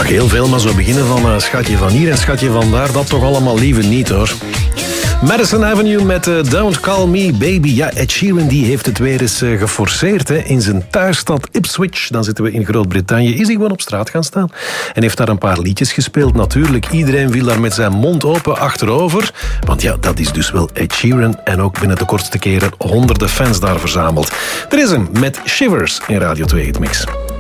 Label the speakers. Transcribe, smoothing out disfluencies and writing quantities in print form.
Speaker 1: Nog heel veel, maar zo beginnen van schatje van hier en schatje van daar, dat toch allemaal liever niet, hoor. Madison Avenue met Don't Call Me Baby. Ja, Ed Sheeran die heeft het weer eens geforceerd. Hè. In zijn thuisstad Ipswich, dan zitten we in Groot-Brittannië, is hij gewoon op straat gaan staan. En heeft daar een paar liedjes gespeeld. Natuurlijk, iedereen viel daar met zijn mond open achterover. Want ja, dat is dus wel Ed Sheeran. En ook binnen de kortste keren honderden fans daar verzameld. Er is hem met Shivers in Radio 2 Hit Mix.